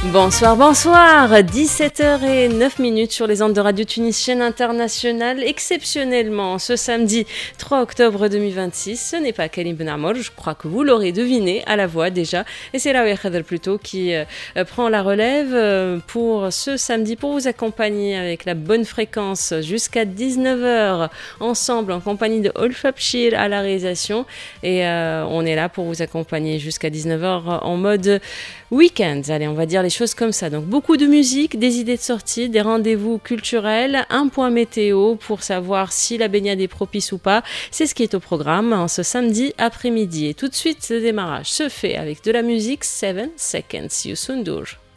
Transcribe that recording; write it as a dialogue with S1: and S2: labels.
S1: Bonsoir, bonsoir, 17h09 sur les ondes de Radio Tunis, chaîne internationale. Exceptionnellement, ce samedi 3 octobre 2026, ce n'est pas Kalim Ben Amor, je crois que vous l'aurez deviné à la voix déjà. Et c'est Laouia Khadr plutôt qui prend la relève pour ce samedi, pour vous accompagner avec la bonne fréquence jusqu'à 19h, ensemble en compagnie de Olf Abshir à la réalisation. Et on est là pour vous accompagner jusqu'à 19h en mode week-end. Allez, on va dire les choses comme ça. Donc beaucoup de musique, des idées de sortie, des rendez-vous culturels, un point météo pour savoir si la baignade est propice ou pas. C'est ce qui est au programme en ce samedi après-midi. Et tout de suite, le démarrage se fait avec de la musique 7 Seconds, Youssou N'Dour.